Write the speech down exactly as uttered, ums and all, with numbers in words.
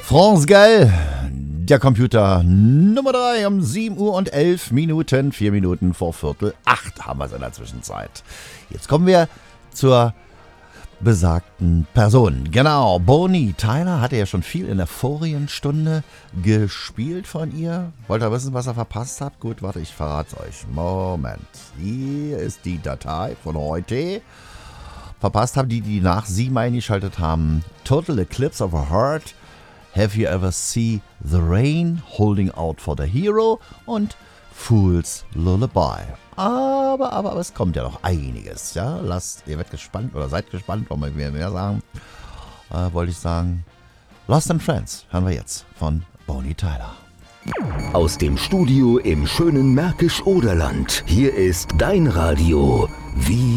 France Gall, der Computer Nummer drei um sieben Uhr und elf Minuten, vier Minuten vor Viertel acht haben wir es in der Zwischenzeit. Jetzt kommen wir zur besagten Person. Genau, Bonnie Tyler hatte ja schon viel in der vorigen Stunde gespielt von ihr. Wollt ihr wissen, was ihr verpasst habt? Gut, warte, ich verrate es euch. Moment, hier ist die Datei von heute. Verpasst haben die, die nach sieben eingeschaltet haben. Total Eclipse of a Heart. Have You Ever See the Rain? Holding Out for the Hero und Fool's Lullaby. Aber, aber, aber es kommt ja noch einiges. Ja? Lasst, ihr werdet gespannt oder seid gespannt, wollen wir mehr sagen. Äh, wollte ich sagen. Lost and Friends hören wir jetzt von Bonnie Tyler. Aus dem Studio im schönen Märkisch-Oderland. Hier ist dein Radio. Wie